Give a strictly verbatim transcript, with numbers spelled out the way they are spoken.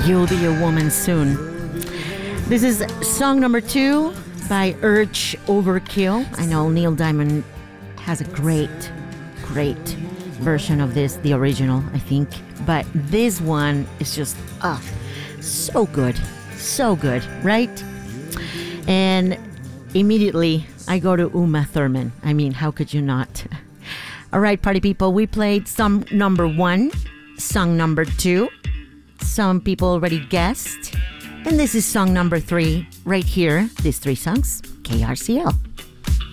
You'll Be a Woman Soon. This is song number two by Urge Overkill. I know Neil Diamond has a great, great version of this, the original, I think. But this one is just, ah, so good. So good, right? And immediately I go to Uma Thurman. I mean, how could you not? All right, party people, we played song number one, song number two. Some people already guessed. And this is song number three right here. These three songs, K R C L.